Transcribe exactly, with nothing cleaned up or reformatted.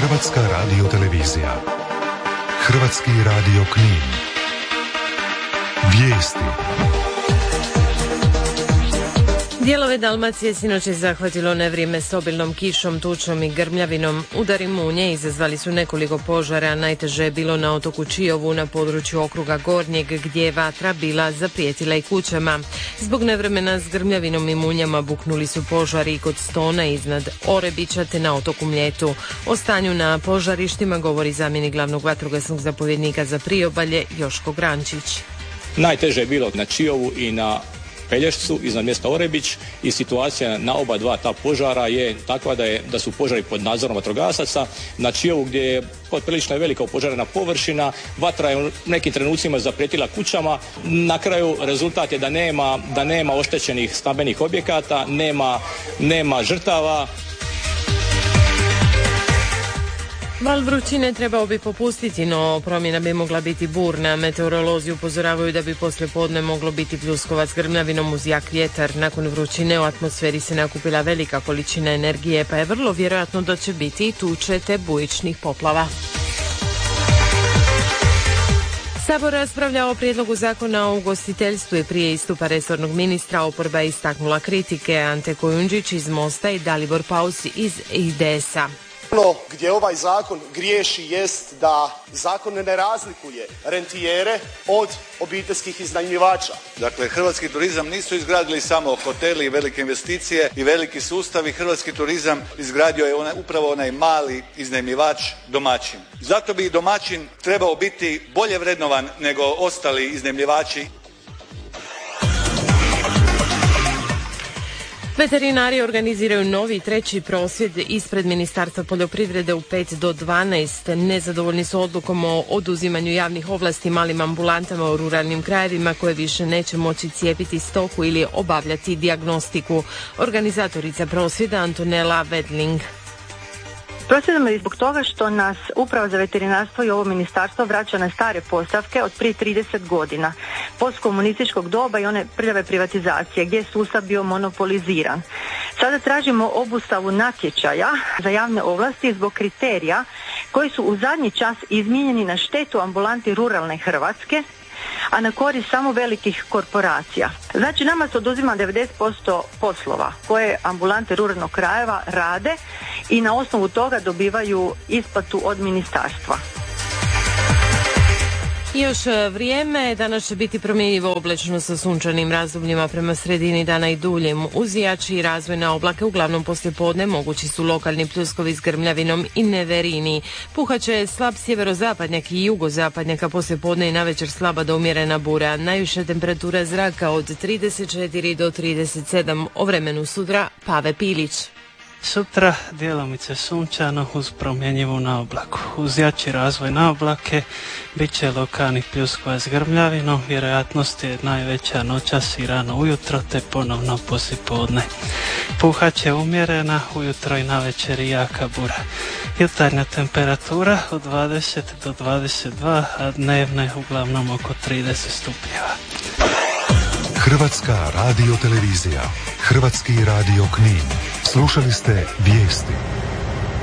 Hrvatska radiotelevizija. Hrvatski radio Knin. Vijesti. Dijelove Dalmacije sinoć je zahvatilo nevrijeme s obilnom kišom, tučom i grmljavinom. Udari munje izazvali su nekoliko požara, najteže je bilo na otoku Čiovu na području okruga Gornjeg gdje je vatra bila zaprijetila i kućama. Zbog nevremena s grmljavinom i munjama buknuli su požari kod Stona iznad Orebića te na otoku Mljetu. O stanju na požarištima govori zamjenik glavnog vatrogasnog zapovjednika za priobalje Joško Grančić. Najteže je bilo na Čiovu i na Pelješcu iznad mjesta Orebić i situacija na oba dva ta požara je takva da, je, da su požari pod nadzorom vatrogasaca. Na Čiovu gdje je poprilično velika opožarena površina, vatra je u nekim trenucima zaprijetila kućama. Na kraju rezultat je da nema, da nema oštećenih stambenih objekata, nema, nema žrtava. Val vrućine trebao bi popustiti, no promjena bi mogla biti burna. Meteorolozi upozoravaju da bi poslijepodne moglo biti pljuskova s grmljavinom uz jak vjetar. Nakon vrućine u atmosferi se nakupila velika količina energije, pa je vrlo vjerojatno da će biti i tuče te bujičnih poplava. Sabor raspravlja o prijedlogu zakona o ugostiteljstvu i prije istupa resornog ministra oporba je istaknula kritike. Ante Kojundžić iz Mosta i Dalibor Paus iz I D S-a. Ono gdje ovaj zakon griješi jest da zakon ne razlikuje rentijere od obiteljskih iznajmljivača. Dakle, hrvatski turizam nisu izgradili samo hoteli i velike investicije i veliki sustavi. Hrvatski turizam izgradio je onaj, upravo onaj mali iznajmljivač, domaćin. Zato bi domaćin trebao biti bolje vrednovan nego ostali iznajmljivači. Veterinari organiziraju novi treći prosvjed ispred Ministarstva poljoprivrede u pet do dvanaest. Nezadovoljni su odlukom o oduzimanju javnih ovlasti malim ambulantama u ruralnim krajevima koje više neće moći cijepiti stoku ili obavljati dijagnostiku. Organizatorica prosvjeda Antonela Vedling. Prosvjedujemo i zbog toga što nas Uprava za veterinarstvo i ovo ministarstvo vraća na stare postavke od prije trideset godina, postkomunističkog doba i one prljave privatizacije gdje je sustav bio monopoliziran. Sada tražimo obustavu natječaja za javne ovlasti zbog kriterija koji su u zadnji čas izmijenjeni na štetu ambulanti ruralne Hrvatske, a na korist samo velikih korporacija. Znači, nama se oduzima devedeset posto poslova koje ambulante ruralnog krajeva rade i na osnovu toga dobivaju isplatu od ministarstva. Još vrijeme, danas će biti promjenjivo oblačno sa sunčanim razdobljima prema sredini dana i duljem. Uz jači i razvojne oblake uglavnom poslijepodne mogući su lokalni pljuskovi s grmljavinom i neverini. Puhaće slab sjeverozapadnjak i jugozapadnjak, a poslijepodne i navečer slaba do umjerena bura. Najviše temperatura zraka od trideset četiri do trideset sedam. O vremenu sutra Pave Pilić. Sutra djelomice sunčano uz promjenjivu na oblaku. Uz jači razvoj na oblake bit će lokalnih pljuskova s grmljavinom, vjerojatnost je najveća noćas i rano ujutro te ponovno poslijepodne. Puhat će umjerena, ujutro i navečer i jaka bura. Jutarnja temperatura od dvadeset do dvadeset dva, a dnevne uglavnom oko trideset stupnjeva. Hrvatska radiotelevizija. Hrvatski radio Knin. Slušali ste vijesti.